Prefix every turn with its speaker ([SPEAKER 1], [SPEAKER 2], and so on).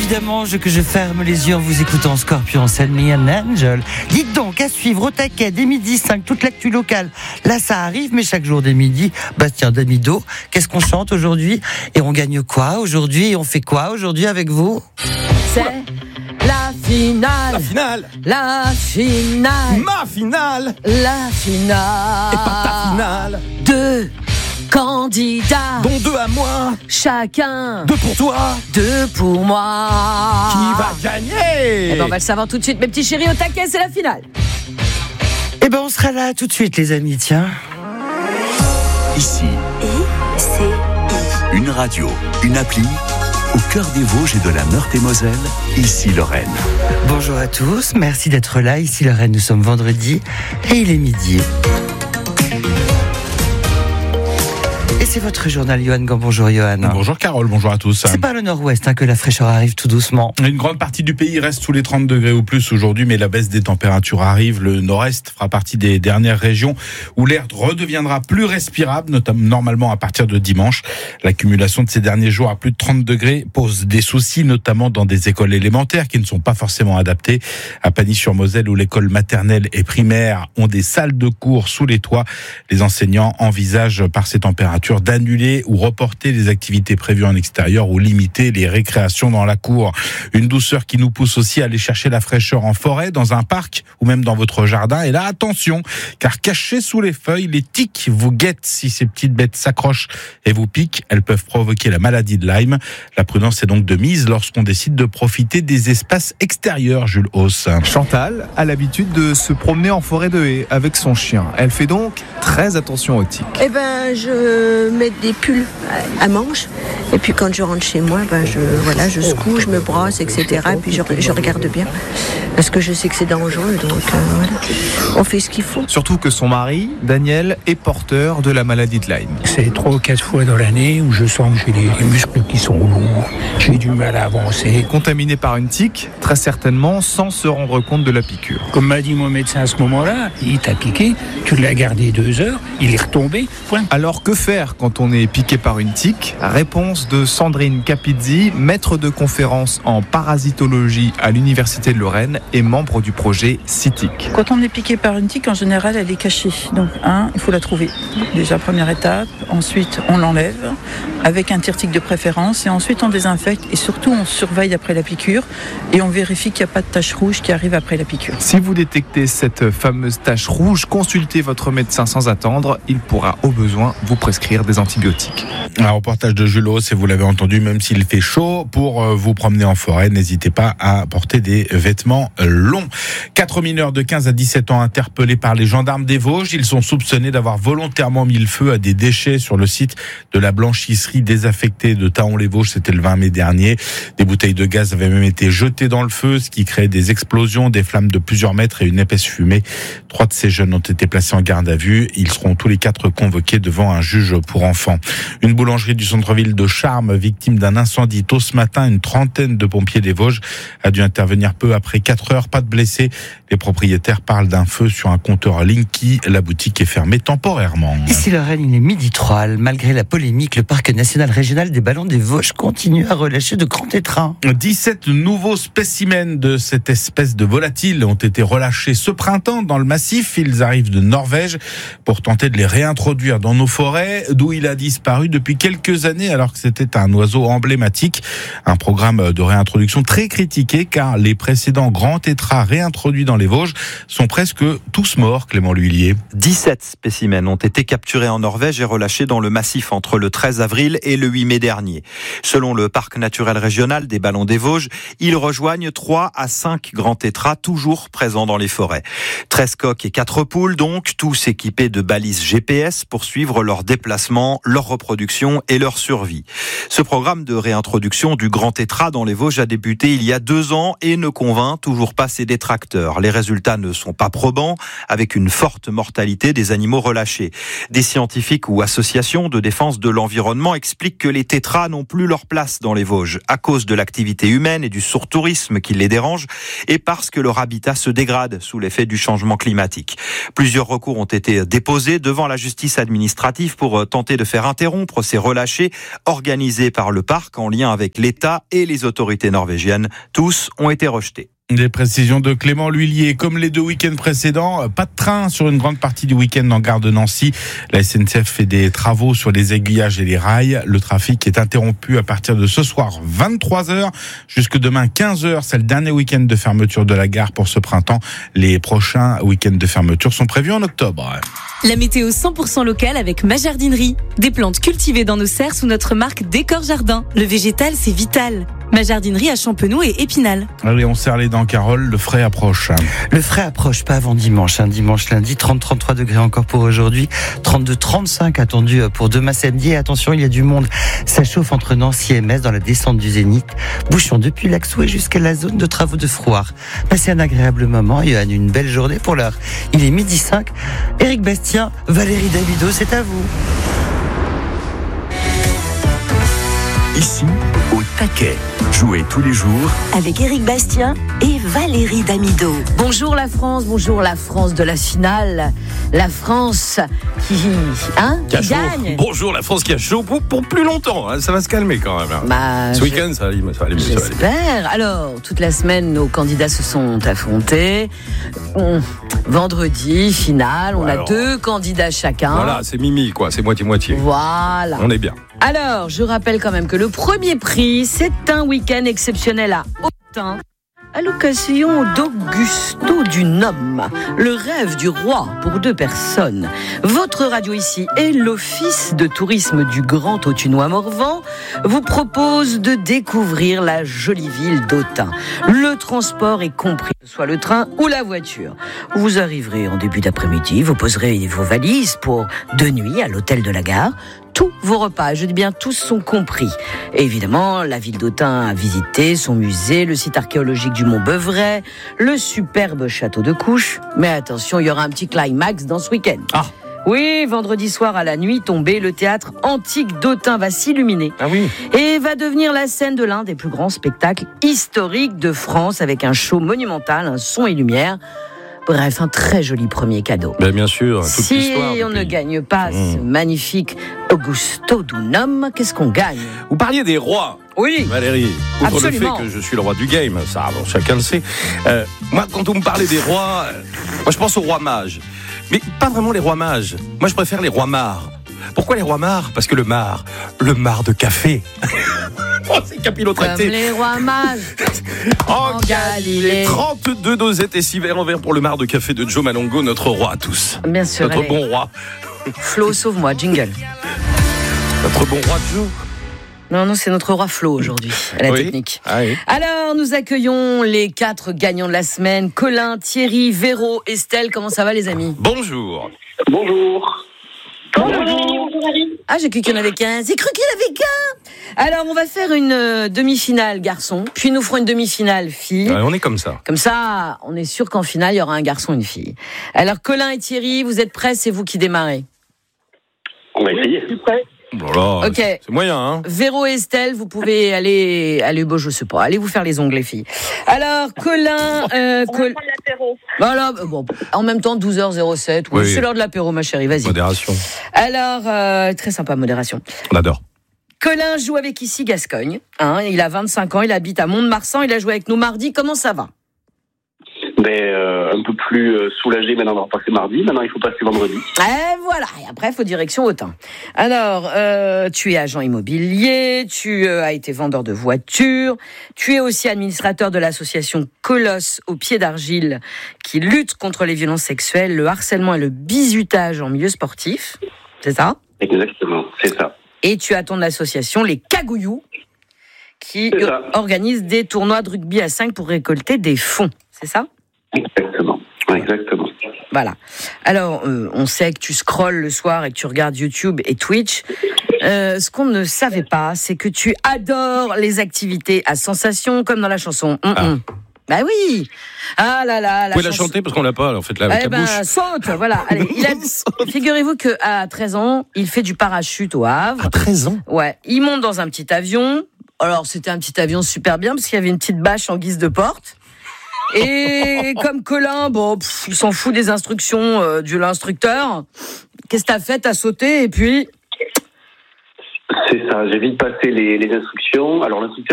[SPEAKER 1] évidemment que je ferme les yeux en vous écoutant Scorpion, Send Me an Angel. Dites donc, à suivre au taquet dès midi 5, toute l'actu locale. Là, ça arrive, mais chaque jour dès midi, Bastien Damido, qu'est-ce qu'on chante aujourd'hui? Et on gagne quoi aujourd'hui? Et on fait quoi aujourd'hui avec vous?
[SPEAKER 2] C'est la finale.
[SPEAKER 3] La finale.
[SPEAKER 2] La finale.
[SPEAKER 3] Ma finale.
[SPEAKER 2] La finale.
[SPEAKER 3] Et pas ta finale.
[SPEAKER 2] 2 candidats,
[SPEAKER 3] dont 2 à moi.
[SPEAKER 2] chacun
[SPEAKER 3] 2 pour toi.
[SPEAKER 2] 2 pour moi.
[SPEAKER 3] Qui va gagner?
[SPEAKER 2] Eh ben on va le savoir tout de suite, mes petits chéris, au taquet, c'est la finale.
[SPEAKER 1] Eh ben, on sera là tout de suite, les amis, tiens.
[SPEAKER 4] Ici, une radio, une appli, au cœur des Vosges et de la Meurthe-et-Moselle, ici Lorraine.
[SPEAKER 1] Bonjour à tous, merci d'être là. Ici Lorraine, nous sommes vendredi et il est midi. Et c'est votre journal, Johan Gant. Bonjour, Johan.
[SPEAKER 5] Bonjour, Carole. Bonjour à tous.
[SPEAKER 1] C'est par le nord-ouest que la fraîcheur arrive tout doucement.
[SPEAKER 5] Une grande partie du pays reste sous les 30 degrés ou plus aujourd'hui, mais la baisse des températures arrive. Le nord-est fera partie des dernières régions où l'air redeviendra plus respirable, notamment normalement à partir de dimanche. L'accumulation de ces derniers jours à plus de 30 degrés pose des soucis, notamment dans des écoles élémentaires qui ne sont pas forcément adaptées. À Pagny-sur-Moselle, où l'école maternelle et primaire ont des salles de cours sous les toits, les enseignants envisagent par ces températures d'annuler ou reporter les activités prévues en extérieur ou limiter les récréations dans la cour. Une douceur qui nous pousse aussi à aller chercher la fraîcheur en forêt, dans un parc ou même dans votre jardin. Et là, attention, car cachées sous les feuilles, les tiques vous guettent. Si ces petites bêtes s'accrochent et vous piquent, elles peuvent provoquer la maladie de Lyme. La prudence est donc de mise lorsqu'on décide de profiter des espaces extérieurs, Jules Hauss.
[SPEAKER 6] Chantal a l'habitude de se promener en forêt de haies avec son chien. Elle fait donc très attention aux tiques.
[SPEAKER 7] Eh ben, je mets des pulls à manches et puis quand je rentre chez moi, je secoue, je me brosse, etc. Et puis je regarde bien parce que je sais que c'est dangereux, donc voilà. On fait ce qu'il faut.
[SPEAKER 6] Surtout que son mari, Daniel, est porteur de la maladie de Lyme.
[SPEAKER 8] C'est 3 ou 4 fois dans l'année où je sens que j'ai les muscles qui sont lourds, j'ai du mal à avancer.
[SPEAKER 6] Contaminé par une tique, très certainement sans se rendre compte de la piqûre.
[SPEAKER 8] Comme m'a dit mon médecin à ce moment-là, il t'a piqué, tu l'as gardé 2 heures, il est retombé, point.
[SPEAKER 6] Alors que faire quand on est piqué par une tique? Réponse de Sandrine Capizzi, maître de conférence en parasitologie à l'Université de Lorraine et membre du projet CITIC.
[SPEAKER 9] Quand on est piqué par une tique, en général, elle est cachée. Donc, il faut la trouver. Déjà, première étape. Ensuite, on l'enlève avec un tire-tique de préférence. Et ensuite, on désinfecte. Et surtout, on surveille après la piqûre. Et on vérifie qu'il n'y a pas de tache rouge qui arrive après la piqûre.
[SPEAKER 6] Si vous détectez cette fameuse tache rouge, consultez votre médecin sans attendre. Il pourra au besoin vous prescrire des antibiotiques.
[SPEAKER 5] Un reportage de Jules Hauss, et vous l'avez entendu, même s'il fait chaud, pour vous promener en forêt, n'hésitez pas à porter des vêtements longs. 4 mineurs de 15 à 17 ans interpellés par les gendarmes des Vosges. Ils sont soupçonnés d'avoir volontairement mis le feu à des déchets sur le site de la blanchisserie désaffectée de Taon-les-Vosges. C'était le 20 mai dernier. Des bouteilles de gaz avaient même été jetées dans le feu, ce qui créait des explosions, des flammes de plusieurs mètres et une épaisse fumée. 3 de ces jeunes ont été placés en garde à vue. Ils seront tous les 4 convoqués devant un juge pour enfants. Une boulangerie du centre-ville de Charmes, victime d'un incendie tôt ce matin. Une trentaine de pompiers des Vosges a dû intervenir peu après 4 heures. Pas de blessés. Les propriétaires parlent d'un feu sur un compteur Linky. La boutique est fermée temporairement.
[SPEAKER 1] Ici Lorraine, il est midi 3. Malgré la polémique, le parc national régional des ballons des Vosges continue à relâcher de grands tétrins.
[SPEAKER 5] 17 nouveaux spécimens de cette espèce de volatile ont été relâchés ce printemps dans le massif. Ils arrivent de Norvège pour tenter de les réintroduire dans nos forêts, d'où il a disparu depuis quelques années alors que c'était un oiseau emblématique. Un programme de réintroduction très critiqué car les précédents grands tétras réintroduits dans les Vosges sont presque tous morts, Clément L'Huillier.
[SPEAKER 10] 17 spécimens ont été capturés en Norvège et relâchés dans le massif entre le 13 avril et le 8 mai dernier. Selon le parc naturel régional des Ballons des Vosges, ils rejoignent 3 à 5 grands tétras toujours présents dans les forêts. 13 coqs et 4 poules donc, tous équipés de balises GPS pour suivre leur déplacement, leur reproduction et leur survie. Ce programme de réintroduction du grand tétra dans les Vosges a débuté il y a 2 ans et ne convainc toujours pas ses détracteurs. Les résultats ne sont pas probants, avec une forte mortalité des animaux relâchés. Des scientifiques ou associations de défense de l'environnement expliquent que les tétras n'ont plus leur place dans les Vosges à cause de l'activité humaine et du surtourisme qui les dérange et parce que leur habitat se dégrade sous l'effet du changement climatique. Plusieurs recours ont été déposés devant la justice administrative pour tenter tenté de faire interrompre ces relâchés organisés par le parc en lien avec l'État et les autorités norvégiennes. Tous ont été rejetés.
[SPEAKER 5] Des précisions de Clément L'Huillier. Comme les 2 week-ends précédents, pas de train sur une grande partie du week-end en gare de Nancy. La SNCF fait des travaux sur les aiguillages et les rails. Le trafic est interrompu à partir de ce soir 23h jusque demain 15h. C'est le dernier week-end de fermeture de la gare pour ce printemps. Les prochains week-ends de fermeture sont prévus en octobre.
[SPEAKER 11] La météo 100% locale avec ma jardinerie. Des plantes cultivées dans nos serres sous notre marque Décor Jardin. Le végétal, c'est vital. Ma jardinerie à Champenoux et Épinal.
[SPEAKER 5] Allez, on serre les dents, Carole. Le frais approche.
[SPEAKER 1] Le frais approche pas avant dimanche. Dimanche, lundi, 30-33 degrés encore pour aujourd'hui. 32-35 attendu pour demain samedi. Et attention, il y a du monde. Ça chauffe entre Nancy et Metz dans la descente du Zénith. Bouchon depuis l'Axoué jusqu'à la zone de travaux de Frouard. Passez un agréable moment et une belle journée pour l'heure. Il est 12h05. Éric Bastien, Valérie Davido, c'est à vous.
[SPEAKER 4] Ici, au taquet. Jouez tous les jours
[SPEAKER 2] avec Éric Bastien et Valérie Damido. Bonjour la France de la finale. La France qui gagne.
[SPEAKER 3] Bonjour la France qui a chaud pour plus longtemps. Ça va se calmer quand même. Ce week-end, ça va aller mieux.
[SPEAKER 2] J'espère. Alors, toute la semaine, nos candidats se sont affrontés. Vendredi, finale, on a 2 candidats chacun.
[SPEAKER 3] Voilà, c'est Mimi, quoi. C'est moitié-moitié.
[SPEAKER 2] Voilà.
[SPEAKER 3] On est bien.
[SPEAKER 2] Alors, je rappelle quand même que le premier prix, c'est un week-end exceptionnel à Autun, à l'occasion d'Augusto du Nome, le rêve du roi pour 2 personnes. Votre radio ici et l'Office de tourisme du Grand Autunois-Morvan vous propose de découvrir la jolie ville d'Autun. Le transport est compris, que ce soit le train ou la voiture. Vous arriverez en début d'après-midi, vous poserez vos valises pour 2 nuits à l'hôtel de la gare. Tous vos repas, je dis bien tous, sont compris. Et évidemment, la ville d'Autun à visiter, son musée, le site archéologique du Mont Beuvray, le superbe château de Couches. Mais attention, il y aura un petit climax dans ce week-end. Oui, vendredi soir à la nuit tombée, le théâtre antique d'Autun va s'illuminer. Et va devenir la scène de l'un des plus grands spectacles historiques de France avec un show monumental, un son et lumière. Bref, un très joli premier cadeau.
[SPEAKER 3] Bien sûr, toute l'histoire.
[SPEAKER 2] Si on ne gagne pas ce magnifique Augusto du Nome, qu'est-ce qu'on gagne?
[SPEAKER 3] Vous parliez des rois.
[SPEAKER 2] Oui.
[SPEAKER 3] Valérie, outre
[SPEAKER 2] absolument.
[SPEAKER 3] le fait que je suis le roi du game, ça, chacun le sait. Moi, quand on me parlait des rois, moi je pense aux rois mages. Mais pas vraiment les rois mages. Moi, je préfère les rois mares. Pourquoi les rois mares? Parce que le mar de café. C'est capillotracté.
[SPEAKER 2] Comme les rois mages en Galilée.
[SPEAKER 3] 32 dosettes et 6 verres en verre pour le mar de café de Joe Malongo, notre roi à tous.
[SPEAKER 2] Bien sûr.
[SPEAKER 3] Notre bon roi.
[SPEAKER 2] Flo, sauve-moi, jingle.
[SPEAKER 3] Notre bon roi Joe.
[SPEAKER 2] Non, c'est notre roi Flo aujourd'hui, à la technique. Alors, nous accueillons les 4 gagnants de la semaine. Colin, Thierry, Véro, Estelle. Comment ça va, les amis?
[SPEAKER 3] Bonjour.
[SPEAKER 12] Bonjour.
[SPEAKER 2] Ah, j'ai cru qu'il y en avait qu'un. J'ai cru qu'il y en avait qu'un. Alors, on va faire une demi-finale garçon, puis nous ferons une demi-finale fille.
[SPEAKER 3] On est comme ça.
[SPEAKER 2] Comme ça, on est sûr qu'en finale, il y aura un garçon et une fille. Alors, Colin et Thierry, vous êtes prêts? C'est vous qui démarrez.
[SPEAKER 12] On va essayer. Je suis prêt.
[SPEAKER 3] Voilà,
[SPEAKER 2] ok.
[SPEAKER 3] C'est moyen, hein.
[SPEAKER 2] Véro et Estelle, vous pouvez aller, je sais pas, allez vous faire les ongles, les filles. Alors, Colin, voilà, bon, en même temps, 12h07, oui. C'est l'heure de l'apéro, ma chérie, vas-y.
[SPEAKER 3] Modération.
[SPEAKER 2] Alors, très sympa, modération.
[SPEAKER 3] On adore.
[SPEAKER 2] Colin joue avec ici Gascogne, il a 25 ans, il habite à Mont-de-Marsan, il a joué avec nous mardi, comment ça va?
[SPEAKER 12] Un peu plus soulagé maintenant d'avoir passé mardi. Maintenant, il faut passer vendredi.
[SPEAKER 2] Et voilà. Et après, il faut direction Autun. Alors, tu es agent immobilier, tu as été vendeur de voitures, tu es aussi administrateur de l'association Colosse au pied d'argile qui lutte contre les violences sexuelles, le harcèlement et le bizutage en milieu sportif. C'est ça?
[SPEAKER 12] Exactement, c'est ça.
[SPEAKER 2] Et tu as ton association Les Cagouillous qui organise des tournois de rugby à 5 pour récolter des fonds. C'est ça?
[SPEAKER 12] Exactement.
[SPEAKER 2] Voilà. Alors, on sait que tu scrolles le soir et que tu regardes YouTube et Twitch. Ce qu'on ne savait pas, c'est que tu adores les activités à sensation, comme dans la chanson. Bah oui. Ah là là.
[SPEAKER 3] Vous pouvez la chanter parce qu'on l'a pas, en fait, là, avec la bouche.
[SPEAKER 2] Saute, voilà. Allez, figurez-vous qu'à 13 ans, il fait du parachute au Havre.
[SPEAKER 3] À 13 ans?
[SPEAKER 2] Ouais. Il monte dans un petit avion. Alors, c'était un petit avion super bien parce qu'il y avait une petite bâche en guise de porte. Et comme Colin, il s'en fout des instructions de l'instructeur. Qu'est-ce que t'as fait? T'as sauté et puis
[SPEAKER 12] C'est ça, j'ai vite passé les instructions. Alors l'instructeur